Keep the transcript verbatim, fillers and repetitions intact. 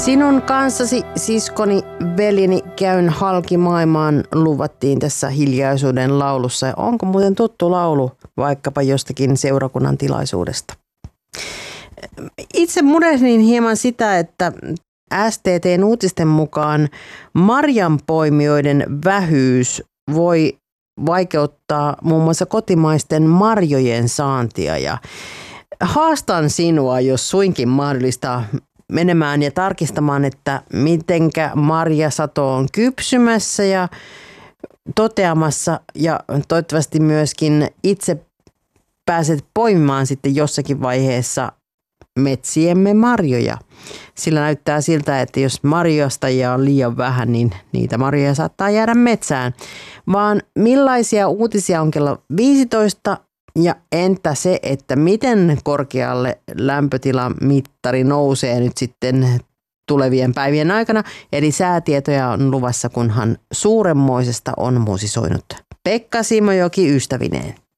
Sinun kanssasi, siskoni, veljeni, käyn halki maailmaan, luvattiin tässä hiljaisuuden laulussa. Ja onko muuten tuttu laulu vaikkapa jostakin seurakunnan tilaisuudesta? Itse murehdin hieman sitä, että S T T:n uutisten mukaan marjanpoimijoiden vähyys voi vaikeuttaa muun muassa kotimaisten marjojen saantia. Ja haastan sinua, jos suinkin mahdollista, menemään ja tarkistamaan, että mitenkä marjasato on kypsymässä ja toteamassa ja toivottavasti myöskin itse pääset poimimaan sitten jossakin vaiheessa metsiemme marjoja. Sillä näyttää siltä, että jos marjastajia on liian vähän, niin niitä marjoja saattaa jäädä metsään. Vaan millaisia uutisia on kello viisitoista ja entä se, että miten korkealle lämpötilamittari nousee nyt sitten tulevien päivien aikana. Eli säätietoja on luvassa, kunhan suuremmoisesta on musisoinut Pekka Simojoki ystävineen.